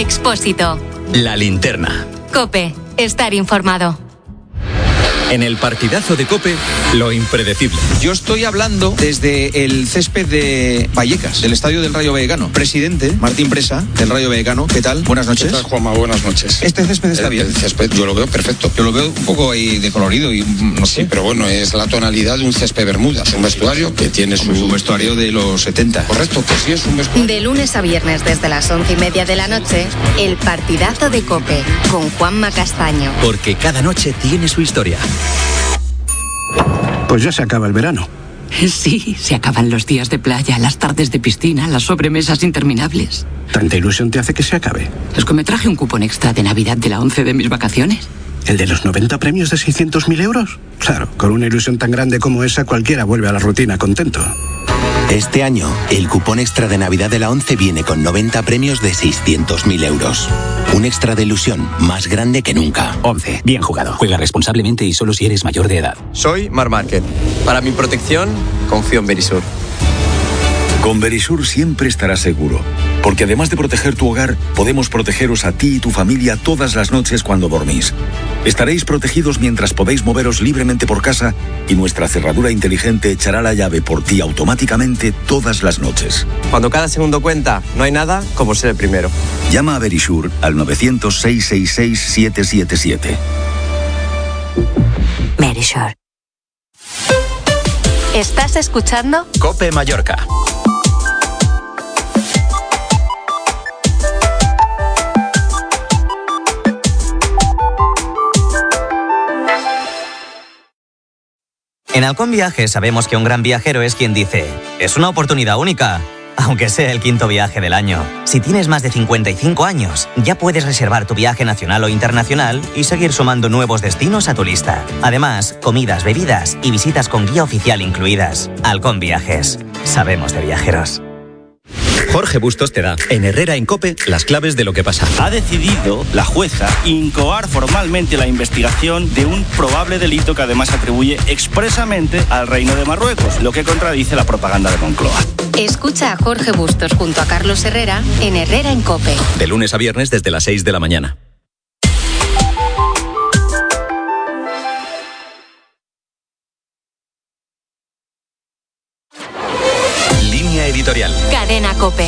Expósito. La Linterna. COPE. Estar informado. En el partidazo de COPE, lo impredecible. Yo estoy hablando desde el césped de Vallecas, del estadio del Rayo Vallecano. Presidente Martín Presa, del Rayo Vallecano. ¿Qué tal? Buenas noches. ¿Qué tal, Juanma? Buenas noches. ¿Este césped está bien? El césped yo lo veo perfecto. Yo lo veo un poco ahí decolorido y no sé. Sí, pero bueno, es la tonalidad de un césped bermuda. Es un vestuario que tiene su vestuario de los 70. Correcto, que sí es un vestuario. De lunes a viernes desde las 11:30 de la noche, el partidazo de COPE con Juanma Castaño. Porque cada noche tiene su historia. Pues ya se acaba el verano. Sí, se acaban los días de playa, las tardes de piscina, las sobremesas interminables. ¿Tanta ilusión te hace que se acabe? Es que me traje un cupón extra de Navidad de la 11 de mis vacaciones. ¿El de los 90 premios de 600.000 euros? Claro, con una ilusión tan grande como esa, cualquiera vuelve a la rutina contento. Este año, el cupón extra de Navidad de la 11 viene con 90 premios de 600.000 euros. Un extra de ilusión más grande que nunca. 11. Bien jugado. Juega responsablemente y solo si eres mayor de edad. Soy Marc Márquez. Para mi protección, confío en Verisur. Con Verisur siempre estarás seguro, porque además de proteger tu hogar, podemos protegeros a ti y tu familia todas las noches cuando dormís. Estaréis protegidos mientras podéis moveros libremente por casa y nuestra cerradura inteligente echará la llave por ti automáticamente todas las noches. Cuando cada segundo cuenta, no hay nada como ser el primero. Llama a Verisur al 900-666-777. Verisur. ¿Estás escuchando? COPE Mallorca. En Halcón Viajes sabemos que un gran viajero es quien dice, es una oportunidad única, aunque sea el 5º viaje del año. Si tienes más de 55 años, ya puedes reservar tu viaje nacional o internacional y seguir sumando nuevos destinos a tu lista. Además, comidas, bebidas y visitas con guía oficial incluidas. Halcón Viajes. Sabemos de viajeros. Jorge Bustos te da, en Herrera en COPE, las claves de lo que pasa. Ha decidido la jueza incoar formalmente la investigación de un probable delito que además atribuye expresamente al Reino de Marruecos, lo que contradice la propaganda de Moncloa. Escucha a Jorge Bustos junto a Carlos Herrera en Herrera en COPE. De lunes a viernes desde las 6 de la mañana. Línea editorial. Cadena COPE.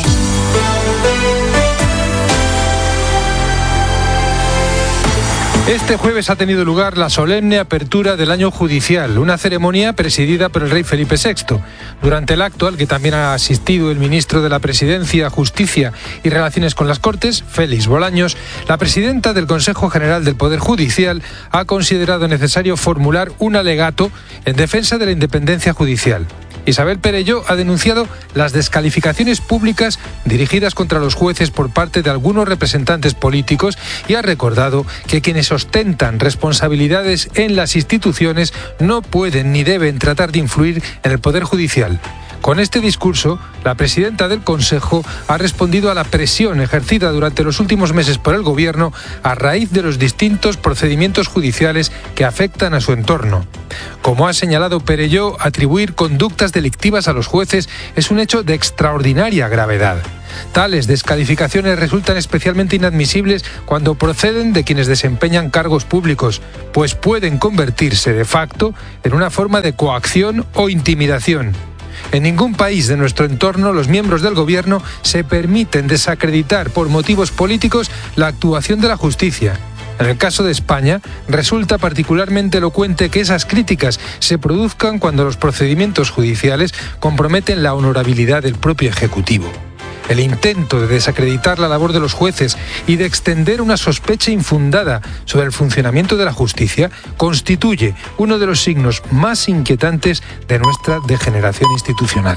Este jueves ha tenido lugar la solemne apertura del año judicial, una ceremonia presidida por el rey Felipe VI. Durante el acto, al que también ha asistido el ministro de la Presidencia, Justicia y Relaciones con las Cortes, Félix Bolaños, la presidenta del Consejo General del Poder Judicial ha considerado necesario formular un alegato en defensa de la independencia judicial. Isabel Perelló ha denunciado las descalificaciones públicas dirigidas contra los jueces por parte de algunos representantes políticos y ha recordado que quienes ostentan responsabilidades en las instituciones no pueden ni deben tratar de influir en el Poder Judicial. Con este discurso, la presidenta del Consejo ha respondido a la presión ejercida durante los últimos meses por el Gobierno a raíz de los distintos procedimientos judiciales que afectan a su entorno. Como ha señalado Perelló, atribuir conductas delictivas a los jueces es un hecho de extraordinaria gravedad. Tales descalificaciones resultan especialmente inadmisibles cuando proceden de quienes desempeñan cargos públicos, pues pueden convertirse de facto en una forma de coacción o intimidación. En ningún país de nuestro entorno los miembros del gobierno se permiten desacreditar por motivos políticos la actuación de la justicia. En el caso de España, resulta particularmente elocuente que esas críticas se produzcan cuando los procedimientos judiciales comprometen la honorabilidad del propio Ejecutivo. El intento de desacreditar la labor de los jueces y de extender una sospecha infundada sobre el funcionamiento de la justicia constituye uno de los signos más inquietantes de nuestra degeneración institucional.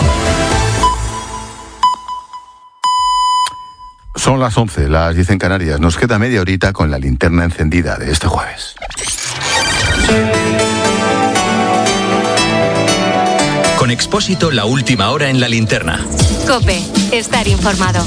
Son las 11, las 10 en Canarias. Nos queda media horita con la linterna encendida de este jueves. Con Expósito, la última hora en la linterna. COPE. Estar informado.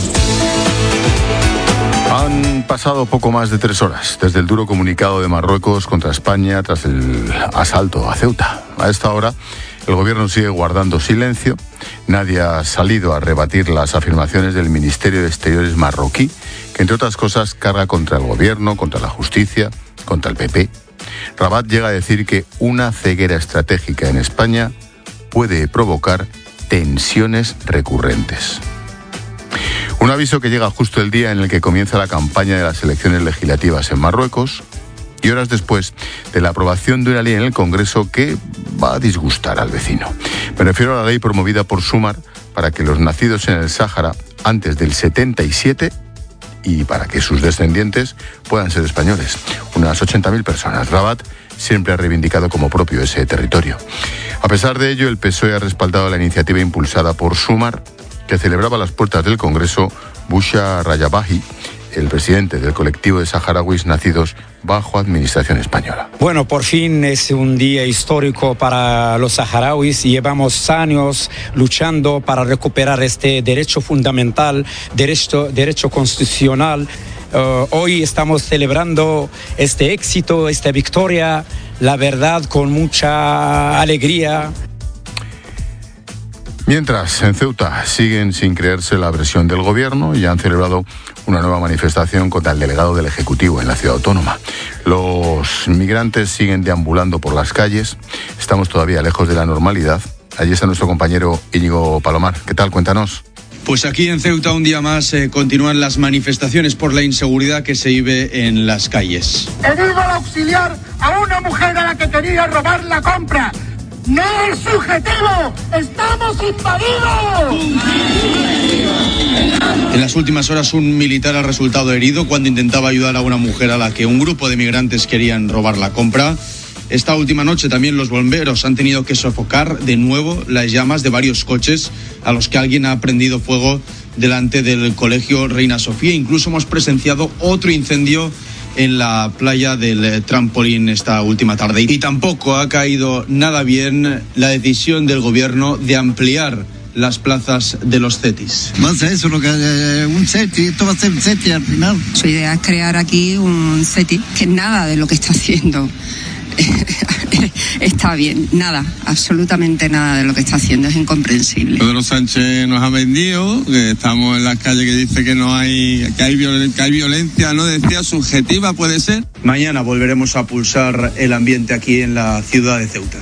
Han pasado poco más de 3 horas desde el duro comunicado de Marruecos contra España tras el asalto a Ceuta. A esta hora, El gobierno sigue guardando silencio. Nadie ha salido a rebatir las afirmaciones del Ministerio de Exteriores marroquí, que entre otras cosas carga contra el gobierno, contra la justicia, contra el PP. Rabat llega a decir que una ceguera estratégica en España puede provocar tensiones recurrentes. Un aviso que llega justo el día en el que comienza la campaña de las elecciones legislativas en Marruecos y horas después de la aprobación de una ley en el Congreso que va a disgustar al vecino. Me refiero a la ley promovida por Sumar para que los nacidos en el Sáhara antes del 77 y para que sus descendientes puedan ser españoles. Unas 80.000 personas. Rabat siempre ha reivindicado como propio ese territorio. A pesar de ello, el PSOE ha respaldado la iniciativa impulsada por Sumar, que celebraba a las puertas del Congreso Busha Rayabahi, el presidente del colectivo de saharauis nacidos bajo administración española. Bueno, por fin es un día histórico para los saharauis. Llevamos años luchando para recuperar este derecho fundamental, derecho constitucional. Hoy estamos celebrando este éxito, esta victoria, la verdad, con mucha alegría. Mientras, en Ceuta siguen sin creerse la versión del gobierno y han celebrado una nueva manifestación contra el delegado del Ejecutivo en la ciudad autónoma. Los migrantes siguen deambulando por las calles. Estamos todavía lejos de la normalidad. Allí está nuestro compañero Íñigo Palomar. ¿Qué tal? Cuéntanos. Pues aquí en Ceuta un día más continúan las manifestaciones por la inseguridad que se vive en las calles. He ido a auxiliar a una mujer a la que quería robar la compra. ¡No es subjetivo! ¡Estamos invadidos! En las últimas horas un militar ha resultado herido cuando intentaba ayudar a una mujer a la que un grupo de migrantes querían robar la compra. Esta última noche también los bomberos han tenido que sofocar de nuevo las llamas de varios coches a los que alguien ha prendido fuego delante del colegio Reina Sofía. Incluso hemos presenciado otro incendio en la playa del Trampolín esta última tarde. Y tampoco ha caído nada bien la decisión del gobierno de ampliar las plazas de los CETIs. Más eso, lo que un CETI, esto va a ser un CETI al final. Su idea es crear aquí un CETI, que nada de lo que está haciendo está bien, nada, absolutamente nada de lo que está haciendo, es incomprensible. Pedro Sánchez nos ha vendido, que estamos en las calles, que dice que no hay, que hay violencia, no decía subjetiva, puede ser. Mañana volveremos a pulsar el ambiente aquí en la ciudad de Ceuta.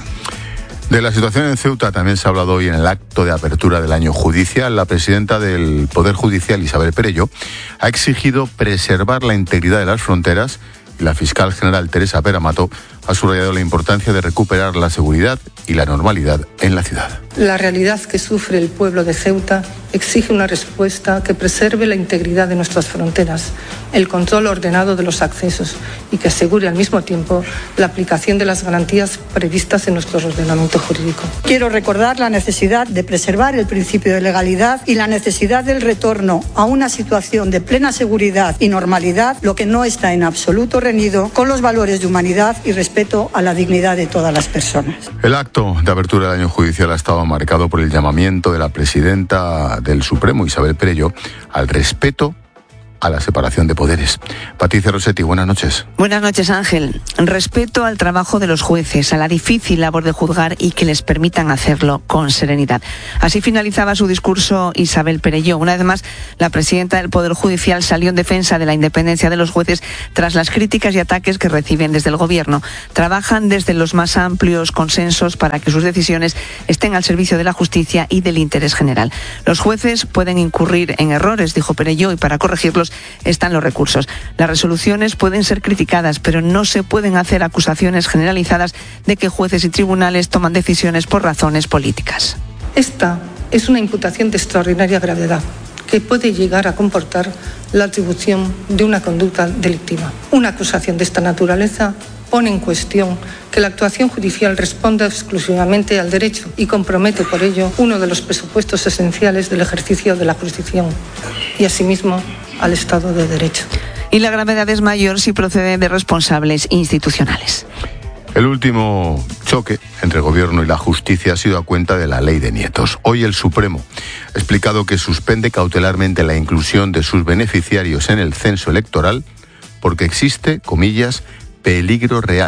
De la situación en Ceuta también se ha hablado hoy en el acto de apertura del año judicial. La presidenta del Poder Judicial, Isabel Perelló, ha exigido preservar la integridad de las fronteras y la fiscal general Teresa Peramato ha subrayado la importancia de recuperar la seguridad y la normalidad en la ciudad. La realidad que sufre el pueblo de Ceuta exige una respuesta que preserve la integridad de nuestras fronteras, el control ordenado de los accesos y que asegure al mismo tiempo la aplicación de las garantías previstas en nuestro ordenamiento jurídico. Quiero recordar la necesidad de preservar el principio de legalidad y la necesidad del retorno a una situación de plena seguridad y normalidad, lo que no está en absoluto reñido con los valores de humanidad y respeto a la dignidad de todas las personas. El acto de apertura del año judicial ha estado marcado por el llamamiento de la presidenta del Supremo, Isabel Perelló, al respeto a la separación de poderes. Patricia Rossetti, buenas noches. Buenas noches, Ángel. Respeto al trabajo de los jueces, a la difícil labor de juzgar y que les permitan hacerlo con serenidad. Así finalizaba su discurso Isabel Perelló. Una vez más, la presidenta del Poder Judicial salió en defensa de la independencia de los jueces tras las críticas y ataques que reciben desde el Gobierno. Trabajan desde los más amplios consensos para que sus decisiones estén al servicio de la justicia y del interés general. Los jueces pueden incurrir en errores, dijo Perelló, y para corregirlos están los recursos. Las resoluciones pueden ser criticadas, pero no se pueden hacer acusaciones generalizadas de que jueces y tribunales toman decisiones por razones políticas. Esta es una imputación de extraordinaria gravedad que puede llegar a comportar la atribución de una conducta delictiva. Una acusación de esta naturaleza pone en cuestión que la actuación judicial responda exclusivamente al derecho y compromete por ello uno de los presupuestos esenciales del ejercicio de la jurisdicción y asimismo al Estado de Derecho. Y la gravedad es mayor si procede de responsables institucionales. El último choque entre el Gobierno y la justicia ha sido a cuenta de la ley de nietos. Hoy el Supremo ha explicado que suspende cautelarmente la inclusión de sus beneficiarios en el censo electoral porque existe, comillas, peligro real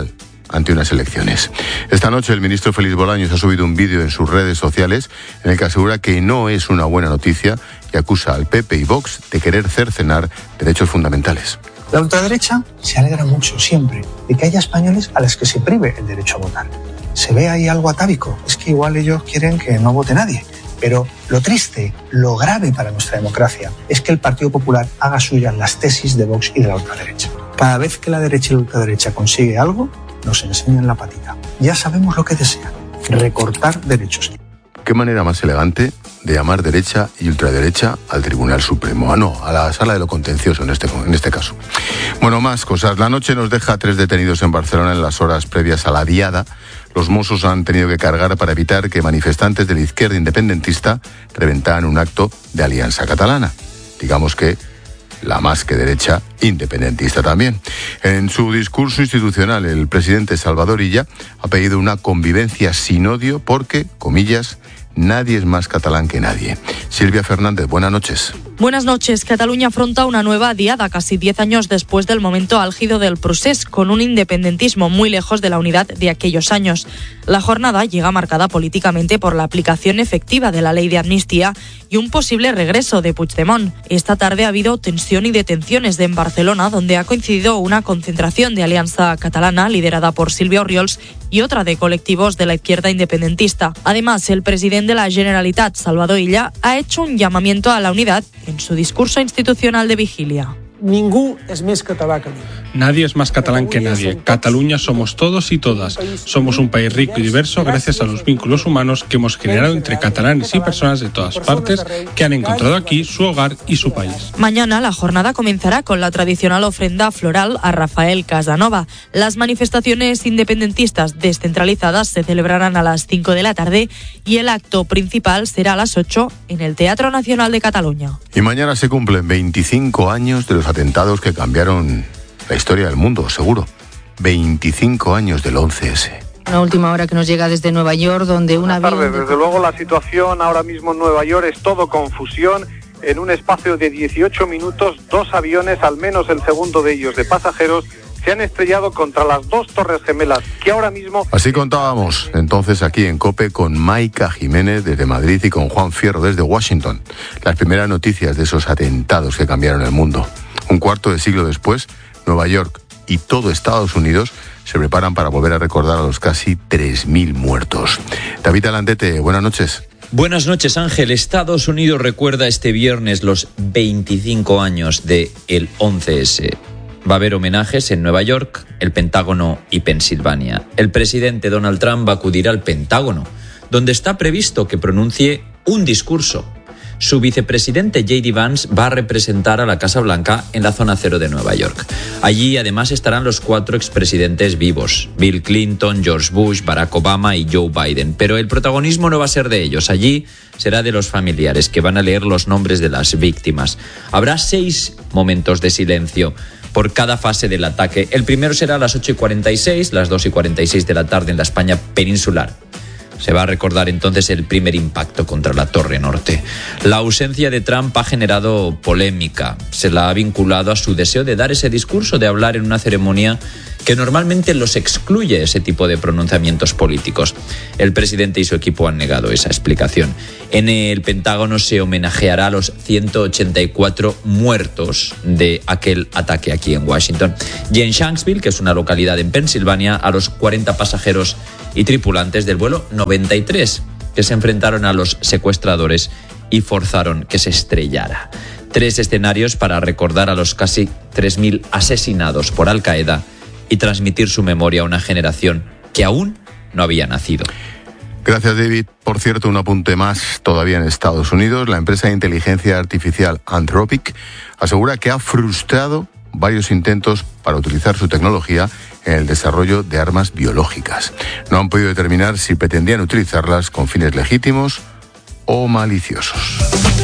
ante unas elecciones. Esta noche el ministro Félix Bolaños ha subido un vídeo en sus redes sociales en el que asegura que no es una buena noticia y acusa al PP y Vox de querer cercenar derechos fundamentales. La ultraderecha se alegra mucho siempre de que haya españoles a los que se prive el derecho a votar. Se ve ahí algo atávico, es que igual ellos quieren que no vote nadie. Pero lo triste, lo grave para nuestra democracia es que el Partido Popular haga suyas las tesis de Vox y de la ultraderecha. Cada vez que la derecha y la ultraderecha consigue algo, nos enseñan la patita. Ya sabemos lo que desean, recortar derechos. ¿Qué manera más elegante de llamar derecha y ultraderecha al Tribunal Supremo? A la Sala de lo Contencioso en este caso. Bueno, más cosas. La noche nos deja 3 detenidos en Barcelona en las horas previas a la diada. Los Mossos han tenido que cargar para evitar que manifestantes de la izquierda independentista reventaran un acto de Alianza Catalana. Digamos que la más que derecha independentista también. En su discurso institucional, el presidente Salvador Illa ha pedido una convivencia sin odio porque, comillas, nadie es más catalán que nadie. Silvia Fernández, buenas noches. Buenas noches. Cataluña afronta una nueva diada casi 10 años después del momento álgido del procés, con un independentismo muy lejos de la unidad de aquellos años. La jornada llega marcada políticamente por la aplicación efectiva de la ley de amnistía y un posible regreso de Puigdemont. Esta tarde ha habido tensión y detenciones en Barcelona, donde ha coincidido una concentración de Alianza Catalana liderada por Sílvia Orriols y otra de colectivos de la izquierda independentista. Además, el presidente de la Generalitat, Salvador Illa, ha hecho un llamamiento a la unidad en su discurso institucional de vigilia. Ningú és més català que ningú. Nadie es más catalán que nadie. Cataluña somos todos y todas. Somos un país rico y diverso gracias a los vínculos humanos que hemos generado entre catalanes y personas de todas partes que han encontrado aquí su hogar y su país. Mañana la jornada comenzará con la tradicional ofrenda floral a Rafael Casanova. Las manifestaciones independentistas descentralizadas se celebrarán a las 5 de la tarde y el acto principal será a las 8 en el Teatro Nacional de Cataluña. Y mañana se cumplen 25 años de los atentados que cambiaron la historia del mundo, seguro. 25 años del 11S. Una última hora que nos llega desde Nueva York, donde una... Buenas tardes. Desde luego la situación ahora mismo en Nueva York es todo confusión. En un espacio de 18 minutos, 2 aviones, al menos el segundo de ellos de pasajeros, se han estrellado contra las 2 torres gemelas que ahora mismo... Así contábamos entonces aquí en COPE con Maika Jiménez desde Madrid y con Juan Fierro desde Washington. Las primeras noticias de esos atentados que cambiaron el mundo. Un cuarto de siglo después, Nueva York y todo Estados Unidos se preparan para volver a recordar a los casi 3.000 muertos. David Alandete, buenas noches. Buenas noches, Ángel. Estados Unidos recuerda este viernes los 25 años del 11S. Va a haber homenajes en Nueva York, el Pentágono y Pensilvania. El presidente Donald Trump va a acudir al Pentágono, donde está previsto que pronuncie un discurso. Su vicepresidente J.D. Vance va a representar a la Casa Blanca en la zona cero de Nueva York. Allí además estarán los 4 expresidentes vivos, Bill Clinton, George Bush, Barack Obama y Joe Biden. Pero el protagonismo no va a ser de ellos. Allí será de los familiares, que van a leer los nombres de las víctimas. Habrá 6 momentos de silencio por cada fase del ataque. El primero será a las 8:46, las 2:46 de la tarde en la España peninsular. Se va a recordar entonces el primer impacto contra la Torre Norte. La ausencia de Trump ha generado polémica. Se la ha vinculado a su deseo de dar ese discurso, de hablar en una ceremonia que normalmente los excluye ese tipo de pronunciamientos políticos. El presidente y su equipo han negado esa explicación. En el Pentágono se homenajeará a los 184 muertos de aquel ataque aquí en Washington. Y en Shanksville, que es una localidad en Pensilvania, a los 40 pasajeros y tripulantes del vuelo 93 que se enfrentaron a los secuestradores y forzaron que se estrellara. 3 escenarios para recordar a los casi 3.000 asesinados por Al-Qaeda y transmitir su memoria a una generación que aún no había nacido. Gracias, David. Por cierto, un apunte más todavía en Estados Unidos. La empresa de inteligencia artificial Anthropic asegura que ha frustrado varios intentos para utilizar su tecnología en el desarrollo de armas biológicas. No han podido determinar si pretendían utilizarlas con fines legítimos o maliciosos.